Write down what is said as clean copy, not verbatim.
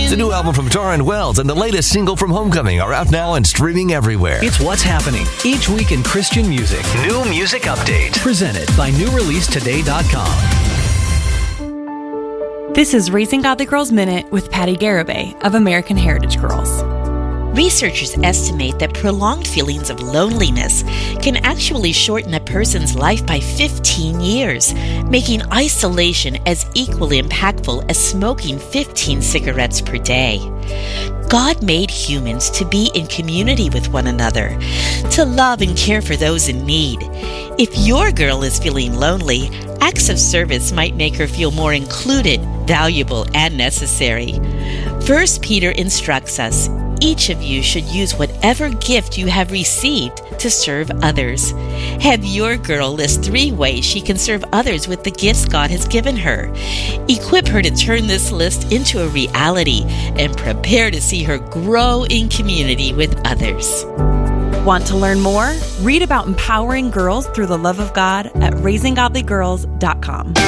The new album from Torrin Wells and the latest single from Homecoming are out now and streaming everywhere. It's what's happening each week in Christian music. New Music Update. Presented by NewReleaseToday.com. This is Raising Godly Girls Minute with Patty Garibay of American Heritage Girls. Researchers estimate that prolonged feelings of loneliness can actually shorten a person's life by 15 years, making isolation as equally impactful as smoking 15 cigarettes per day. God made humans to be in community with one another, to love and care for those in need. If your girl is feeling lonely, acts of service might make her feel more included, valuable, and necessary. 1 Peter instructs us, each of you should use whatever gift you have received to serve others. Have your girl list 3 ways she can serve others with the gifts God has given her. Equip her to turn this list into a reality and prepare to see her grow in community with others. Want to learn more? Read about empowering girls through the love of God at RaisingGodlyGirls.com.